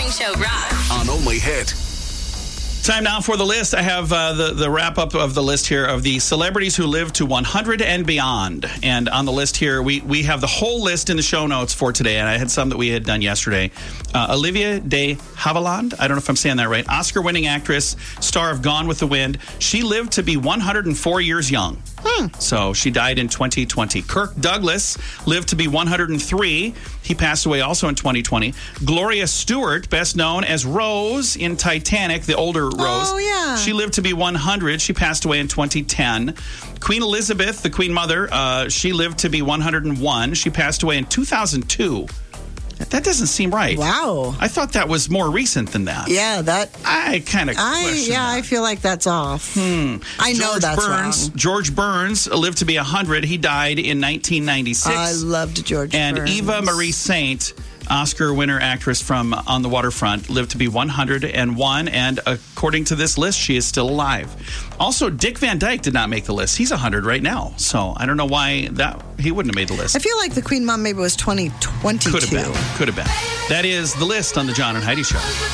Morning Show rocks. On Only Hit. Time now for the list. I have the wrap-up of the list here of the celebrities who live to 100 and beyond. And on the list here, we have the whole list in the show notes for today, and I had some that we had done yesterday. Olivia de Havilland, I don't know if I'm saying that right, Oscar-winning actress, star of Gone with the Wind. She lived to be 104 years young. So she died in 2020. Kirk Douglas lived to be 103. He passed away also in 2020. Gloria Stewart, best known as Rose in Titanic, the older Rose. Oh, yeah. She lived to be 100. She passed away in 2010. Queen Elizabeth, the Queen Mother, she lived to be 101. She passed away in 2002. That doesn't seem right. Wow. I thought that was more recent than that. Yeah, I kind of question that. I feel like that's off. I know that's wrong. George Burns lived to be 100. He died in 1996. I loved George and Burns. Eva Marie Saint, Oscar winner actress from On the Waterfront, lived to be 101. And according to this list, she is still alive. Also, Dick Van Dyke did not make the list. He's 100 right now. So I don't know why he wouldn't have made the list. I feel like the Queen Mom maybe was 2022. Could have been. That is the list on the John and Heidi Show.